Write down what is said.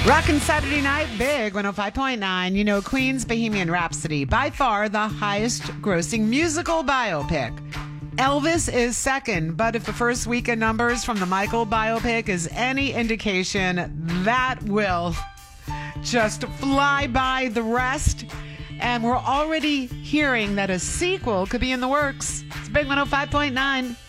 Rockin' Saturday Night Big 105.9. You know, Queen's Bohemian Rhapsody, by far the highest grossing musical biopic. Elvis is second, but if the first weekend numbers from the Michael biopic is any indication, that will just fly by the rest. And we're already hearing that a sequel could be in the works. It's Big 105.9.